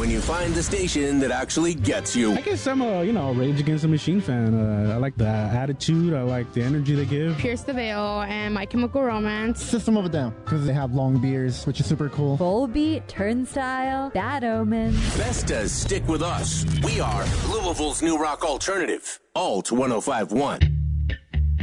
when you find the station that actually gets you. I guess I'm a, Rage Against the Machine fan. I like the attitude. I like the energy they give. Pierce the Veil and My Chemical Romance. System of a Down, because they have long beards, which is super cool. Volbeat, Turnstile, Bad Omens. Best to stick with us. We are Louisville's new rock alternative. Alt 105.1.